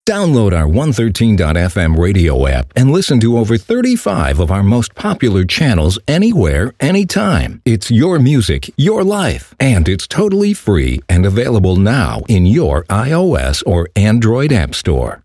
Download our 113.fm radio app and listen to over 35 of our most popular channels anywhere, anytime. It's your music, your life, and it's totally free and available now in your iOS or Android app store.